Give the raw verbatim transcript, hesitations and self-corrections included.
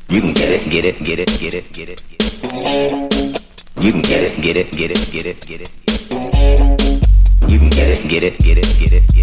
You can get it, get it, get it, get it, get it. You can get it, get it, get it, get it, get it. You can get it, get it, get it, get it.